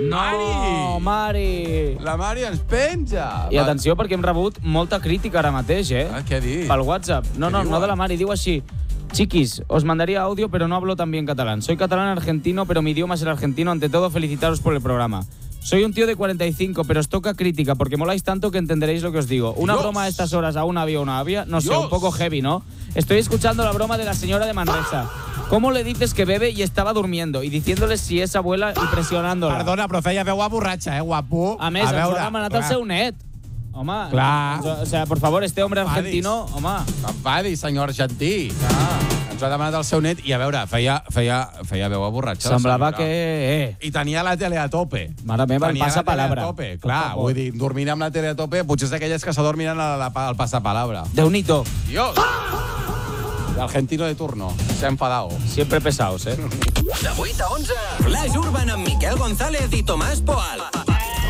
No, Mari! La Mari ens penja! I atenció, perquè hem rebut molta crítica ara mateix, Què ha dit? Pel WhatsApp. No de la Mari, diu així. Chiquis, os mandaría audio, pero no hablo tan bien catalán. Soy catalán argentino, pero mi idioma es el argentino. Ante todo, felicitaros por el programa. Soy un tío de 45, pero os toca crítica, porque moláis tanto que entenderéis lo que os digo. Una broma a estas horas a una avia, no sé, un poco heavy, ¿no? Estoy escuchando la broma de la señora de Manresa. ¿Cómo le dices que bebe y estaba durmiendo? Y diciéndole si es abuela y presionándola. Perdona, però feia veu a borratxa, guapo. A més, ens ho ha demanat el seu net. Home, clar. O sea, por favor, este hombre argentino, home. Enfadis, senyor argentí. Ens ho ha demanat el seu net i, a veure, feia veu a borratxa. Semblava que... I tenia la tele a tope. Mare meva, el Tenia passapalabra. la tele a tope, clar. Vull dir, dormir amb la tele a tope, potser és d'aquelles que s'adormiren al passapalabra. Déu-n'hi-do. Dios! El argentino de turno. Se ha enfadado. Siempre pesados, De 8 a 11, Flash Urban amb Miquel González i Tomàs Poal.